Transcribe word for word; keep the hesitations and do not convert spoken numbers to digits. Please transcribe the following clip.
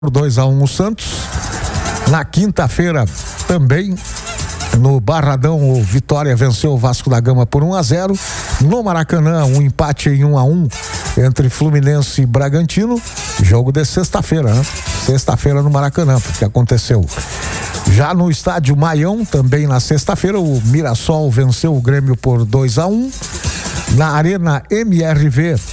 Por dois a um o Santos. Na quinta-feira também no Barradão o Vitória venceu o Vasco da Gama por um a zero. No Maracanã um empate em um a um entre Fluminense e Bragantino. Jogo de sexta-feira, né? Sexta-feira no Maracanã, porque aconteceu. Já no estádio Maião, também na sexta-feira, o Mirassol venceu o Grêmio por dois a um. Na Arena M R V